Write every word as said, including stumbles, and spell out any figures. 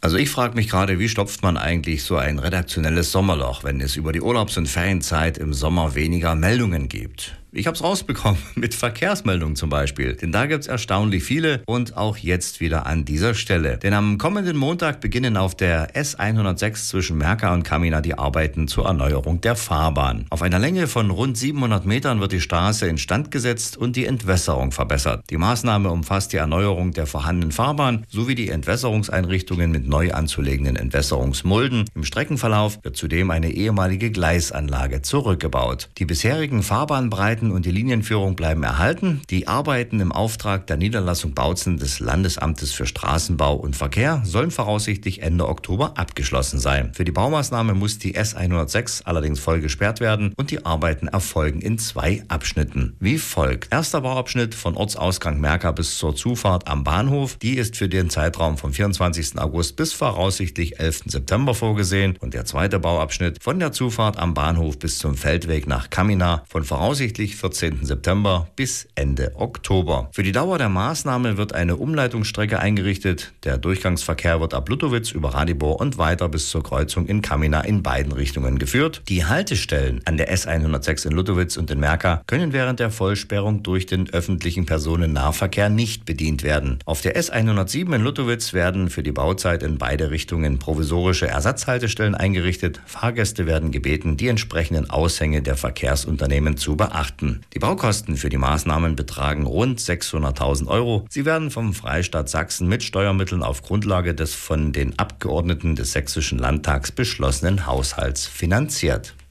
Also ich frage mich gerade, wie stopft man eigentlich so ein redaktionelles Sommerloch, wenn es über die Urlaubs- und Ferienzeit im Sommer weniger Meldungen gibt? Ich habe es rausbekommen, mit Verkehrsmeldungen zum Beispiel. Denn da gibt's erstaunlich viele und auch jetzt wieder an dieser Stelle. Denn am kommenden Montag beginnen auf der S hundertsechs zwischen Merka und Kamina die Arbeiten zur Erneuerung der Fahrbahn. Auf einer Länge von rund siebenhundert Metern wird die Straße instand gesetzt und die Entwässerung verbessert. Die Maßnahme umfasst die Erneuerung der vorhandenen Fahrbahn sowie die Entwässerungseinrichtungen mit neu anzulegenden Entwässerungsmulden. Im Streckenverlauf wird zudem eine ehemalige Gleisanlage zurückgebaut. Die bisherigen Fahrbahnbreiten und die Linienführung bleiben erhalten. Die Arbeiten im Auftrag der Niederlassung Bautzen des Landesamtes für Straßenbau und Verkehr sollen voraussichtlich Ende Oktober abgeschlossen sein. Für die Baumaßnahme muss die S hundertsechs allerdings voll gesperrt werden und die Arbeiten erfolgen in zwei Abschnitten. Wie folgt: Erster Bauabschnitt von Ortsausgang Merka bis zur Zufahrt am Bahnhof. Die ist für den Zeitraum vom vierundzwanzigsten August bis voraussichtlich elften September vorgesehen. Und der zweite Bauabschnitt von der Zufahrt am Bahnhof bis zum Feldweg nach Kamina von voraussichtlich vierzehnten September bis Ende Oktober. Für die Dauer der Maßnahme wird eine Umleitungsstrecke eingerichtet. Der Durchgangsverkehr wird ab Luttowitz über Radibor und weiter bis zur Kreuzung in Kamina in beiden Richtungen geführt. Die Haltestellen an der S hundertsechs in Luttowitz und in Merka können während der Vollsperrung durch den öffentlichen Personennahverkehr nicht bedient werden. Auf der S hundertsieben in Luttowitz werden für die Bauzeit in beide Richtungen provisorische Ersatzhaltestellen eingerichtet. Fahrgäste werden gebeten, die entsprechenden Aushänge der Verkehrsunternehmen zu beachten. Die Baukosten für die Maßnahmen betragen rund sechshunderttausend Euro. Sie werden vom Freistaat Sachsen mit Steuermitteln auf Grundlage des von den Abgeordneten des Sächsischen Landtags beschlossenen Haushalts finanziert.